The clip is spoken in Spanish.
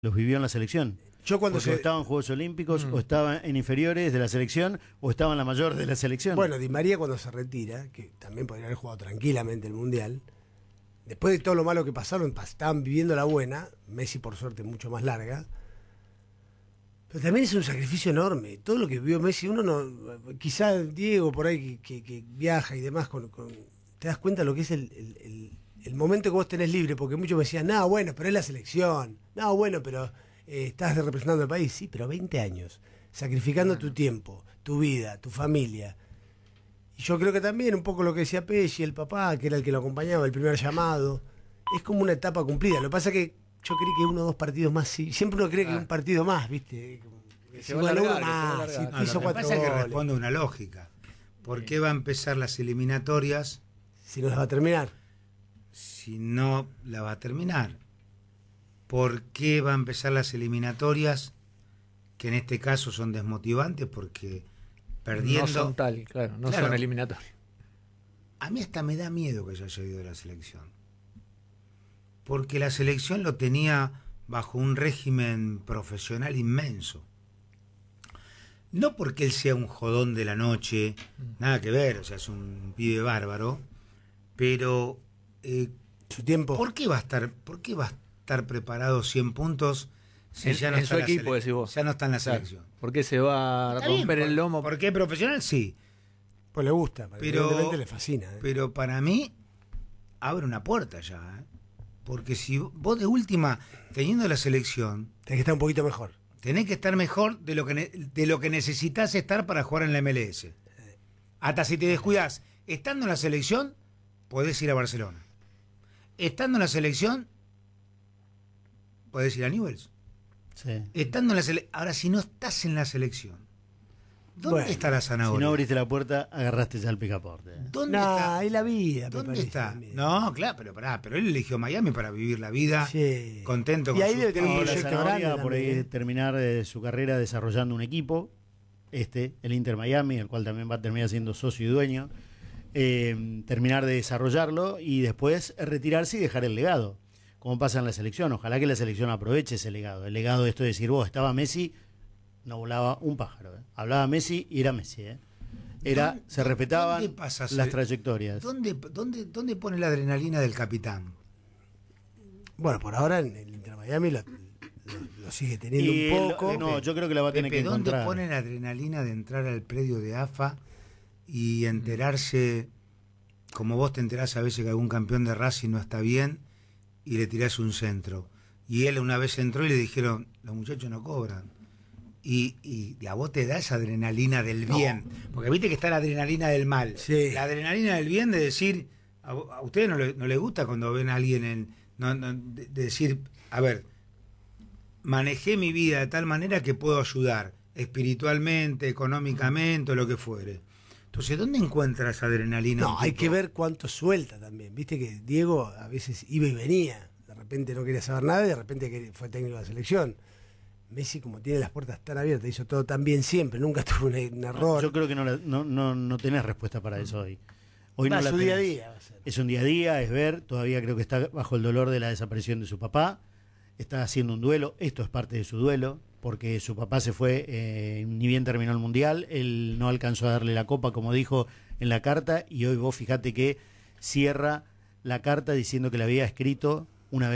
los vivió en la selección. Yo cuando Porque o estaba en Juegos Olímpicos, o estaba en inferiores de la selección, o estaba en la mayor de la selección. Bueno, Di María cuando se retira, que también podría haber jugado tranquilamente el Mundial, después de todo lo malo que pasaron, estaban viviendo la buena, Messi por suerte mucho más larga, pero también es un sacrificio enorme. Todo lo que vivió Messi, uno no, quizá Diego por ahí que viaja y demás, te das cuenta de lo que es el momento que vos tenés libre, porque muchos me decían, no, bueno, pero es la selección, no, bueno, pero estás representando al país. Sí, pero 20 años, sacrificando tu tiempo, tu vida, tu familia. Y yo creo que también un poco lo que decía Pesci, el papá, que era el que lo acompañaba, el primer llamado, es como una etapa cumplida. Lo que pasa es que yo creí que uno o dos partidos más, sí, siempre uno cree que un partido más, ¿viste? Se va a largar, más, si no, hizo lo que cuatro pasa es que goles. responde a una lógica. ¿Por qué va a empezar las eliminatorias Si no las va a terminar. si no la va a terminar? ¿Por qué va a empezar las eliminatorias, que en este caso son desmotivantes? Porque perdiendo... No son tal, claro, no son eliminatorios. A mí hasta me da miedo que haya ido de la selección. Porque la selección lo tenía bajo un régimen profesional inmenso. No porque él sea un jodón de la noche, nada que ver, o sea, es un pibe bárbaro, pero su tiempo. ¿Por qué va a estar preparado 100 puntos si ya no en está su en equipo, la decís vos? ya no está en la Claro. selección? ¿Por qué se va a romper el lomo? ¿Por qué profesional? Sí. Pues le gusta, Pero evidentemente le fascina. Pero para mí abre una puerta ya, ¿eh? Porque si vos de última, teniendo la selección, Tenés que estar un poquito mejor. tenés que estar mejor de lo que necesitas estar para jugar en la MLS. Hasta si te descuidás, estando en la selección, podés ir a Barcelona. Estando en la selección, podés ir a Newell's. Sí. Estando en la selección. Ahora, si no estás en la selección, ¿dónde está la Si zanahoria? no abriste la puerta, agarraste ya el picaporte. ¿Dónde No, está? ahí la vida. me ¿Dónde parece está? también. No, claro, pero él eligió Miami para vivir la vida, Sí. contento Y con ahí su debe tener un No, la proyecto zanahoria grande por ahí también. es terminar su carrera desarrollando un equipo, el Inter Miami, el cual también va a terminar siendo socio y dueño, terminar de desarrollarlo y después retirarse y dejar el legado, como pasa en la selección. Ojalá que la selección aproveche ese legado. El legado de esto de decir, vos, estaba Messi, no volaba un pájaro. Hablaba Messi y era Messi. Se respetaban ¿Dónde pasa las trayectorias. ¿Dónde pone la adrenalina del capitán? Bueno, por ahora en el Inter Miami lo sigue teniendo Y un poco. no, yo creo que la va a tener Pepe, que ¿dónde encontrar. pone la adrenalina de entrar al predio de AFA y enterarse, como vos te enterás a veces que algún campeón de Racing no está bien y le tirás un centro? Y él una vez entró y le dijeron, los muchachos no cobran. Y a vos te da esa adrenalina del bien, porque viste que está la adrenalina del mal. Sí. La adrenalina del bien de decir, a ustedes no les gusta cuando ven a alguien de decir, a ver, manejé mi vida de tal manera que puedo ayudar espiritualmente, económicamente o lo que fuere. Entonces, ¿dónde encuentra esa adrenalina? No, un hay tipo? que ver cuánto suelta también. Viste que Diego a veces iba y venía. De repente no quería saber nada y de repente fue técnico de la selección. Messi, como tiene las puertas tan abiertas, hizo todo tan bien siempre, nunca tuvo un error. Yo creo que no tenés respuesta para eso hoy. Hoy Va, no la su día a tenés. día va a ser. Es un día a día, es ver, todavía creo que está bajo el dolor de la desaparición de su papá, está haciendo un duelo, esto es parte de su duelo, porque su papá se fue, ni bien terminó el Mundial, él no alcanzó a darle la copa, como dijo en la carta, y hoy vos fíjate que cierra la carta diciendo que la había escrito una vez